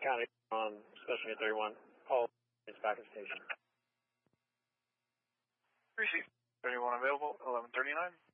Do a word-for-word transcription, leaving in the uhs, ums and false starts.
County on Special Unit thirty-one. All is back at station. Received. thirty-one available, eleven thirty-nine.